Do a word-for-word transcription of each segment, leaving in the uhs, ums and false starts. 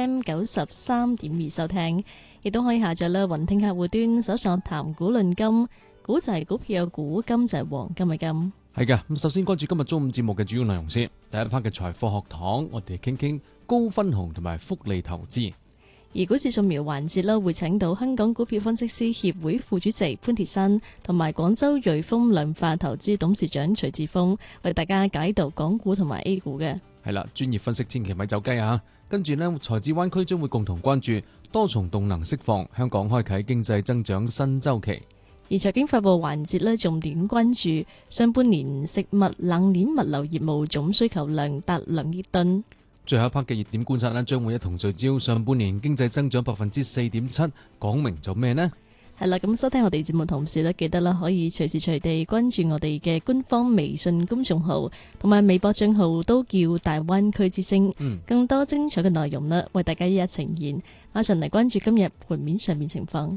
M 九十三點二收聽，亦都可以下載啦雲聽客戶端搜索談股論金，股就係股票嘅股，金就係黃金嘅金。 係嘅，咁首先關注今日中午節目嘅主要內容先。第一 part 嘅財貨學堂，我哋傾傾高分紅同埋複利投資。 而股市掃描環節啦，會請到香港股票分析師協會副主席潘鐵珊，同埋廣州瑞豐量化投資董事長徐志峰，為大家解讀港股同埋 A 股嘅。 係啦，專業分析千祈咪走雞啊！跟住呢，財智灣區將會共同關注多重動能釋放，香港開啟經濟增長新週期。 而財經快報環節呢，重點關注上半年食物冷鏈物流業務總需求量達兩億噸。 最後一 part 嘅熱點觀察呢，將會一同聚焦上半年經濟增長百分之四點七，講明咗咩呢？ 係啦，咁收聽我哋節目同時呢，記得啦可以隨時隨地關注我哋嘅官方微信公眾號同埋微博賬號，都叫大灣區之聲。嗯，更多精彩嘅內容呢，為大家一一呈現。馬上嚟關注今日盤面上面情況。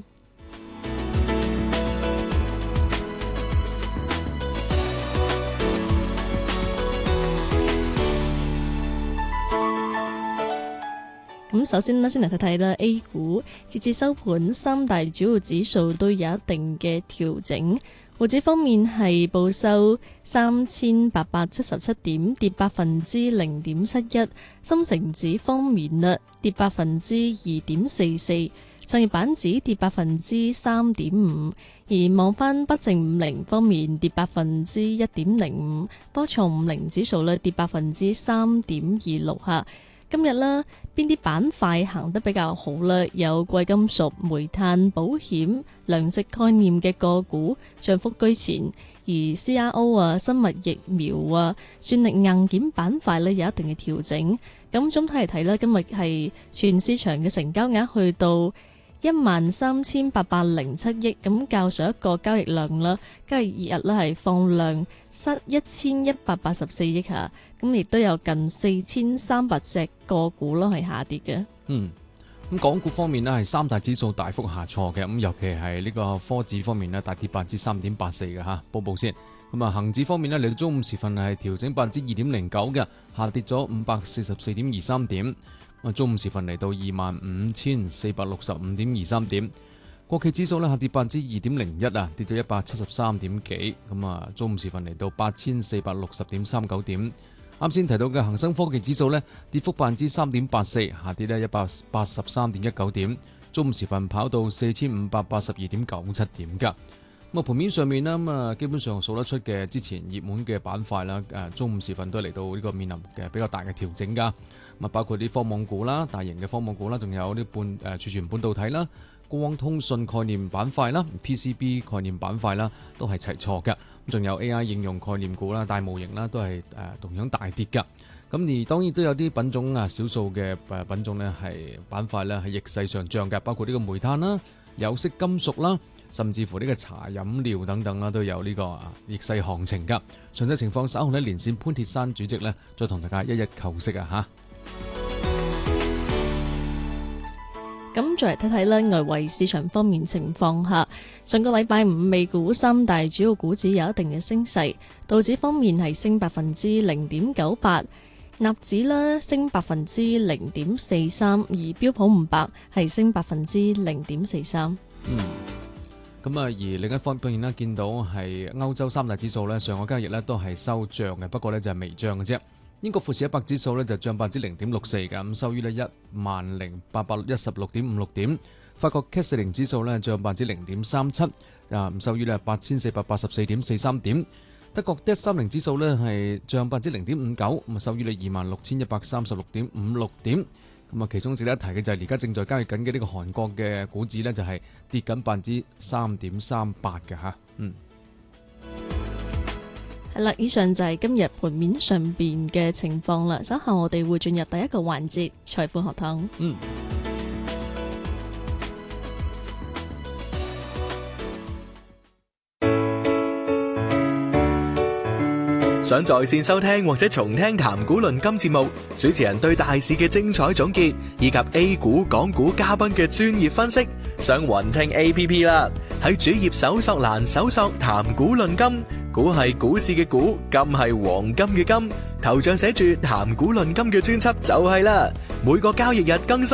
咁首先呢，先嚟睇睇啦。A 股截至收盤，三大主要指數都有一定嘅調整。滬指方面係報收三千八百七十七點，跌百分之零點七一。深成指方面啦，跌百分之二點四四。創業板指跌百分之三點五。而望翻北證五零方面，跌百分之一點零五。科創五零指數咧跌百分之三點二六下。今日呢，邊啲板塊行得比較好呢？有貴金屬、煤炭、保險、糧食概念嘅個股漲幅居前，而 C R O 啊、生物疫苗啊、算力硬件板塊呢有一定嘅調整。咁總體嚟睇呢，今日係全市場嘅成交額去到一萬三千八百零七億，咁較上一個交易量啦，交易日呢係放量失一千一百八十四億下，咁亦都有近四千三百隻個股咯係下跌嘅。嗯， 咁港股方面呢係三大指數大幅下挫嘅，咁尤其係呢個科指方面呢大跌百分之三點八四嘅吓，報報先。咁啊，恒指方面呢嚟到中午時分係調整百分之二點零九嘅，下跌咗五百四十四點二三點。中午時分嚟到二萬五千四百六十五點二三點，國企指數呢下跌百分之二點零一啊，跌到一百七十三點幾。咁啊，中午時分嚟到八千四百六十點三九點。啱先提到嘅恒生科技指數呢，跌幅百分之三點八四，下跌呢一百八十三點一九點。中午時分跑到四千五百八十二點九七點噶。咁啊，盤面上面呢，咁啊，基本上數得出嘅之前熱門嘅板塊啦，誒，中午時分都嚟到呢個面臨嘅比較大嘅調整噶。咁包括啲科網股啦，大型嘅科網股啦，仲有啲半誒儲存半導體啦、光通訊概念板塊啦、P C B 概念板塊啦，都係齊挫嘅。咁仲有 A I 應用概念股啦、大模型啦，都係誒同樣大跌嘅。咁而當然都有啲品種啊，少數嘅誒品種呢係板塊呢係逆勢上漲嘅，包括呢個煤炭啦、有色金屬啦，甚至乎呢個茶飲料等等啦，都有呢個逆勢行情㗎。詳細情況稍後呢連線潘鐵珊主席呢，再同大家一一構析啊嚇。 咁再嚟睇睇咧，外圍市場方面情況下，上個禮拜五美股三大主要股指有一定嘅升勢，道指方面係升百分之零點九八，納指咧升百分之零點四三，而標普五百係升百分之零點四三。 嗯，咁啊，而另一方面呢，見到係歐洲三大指數呢，上個交易日都係收漲嘅，不過呢就係微漲嘅啫。英國富時一百指數咧就漲百分之零點六四嘅，咁收於咧一萬零八百一十六點五六點。法國 C A C 四零指數咧漲百分之零點三七，啊，咁收於咧八千四百八十四點四三點。德國 D 一三零指數咧係漲百分之零點五九，咁啊收於咧二萬六千一百三十六點五六點。咁啊，其中值得一提嘅就係而家正在交易緊嘅呢個韓國嘅股指咧就係跌緊百分之三點三八嘅吓，嗯。 係啦，以上就係今日盤面上邊嘅情況啦。稍後我哋會進入第一個環節財富學堂。嗯。 想在線收聽或者重聽談股論金節目，主持人對大市嘅精彩總結，以及 A 股、港股嘉賓嘅專業分析，上雲聽 A P P 啦。喺主頁搜索欄搜索談股論金，股係股市嘅股，金係黃金嘅金，頭像寫住談股論金嘅專輯就係啦。每個交易日更新